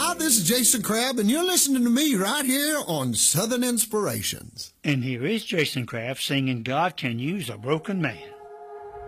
Hi, this is Jason Crabb, and you're listening to me right here on Southern Inspirations. And here is Jason Crabb singing God Can Use a Broken Man.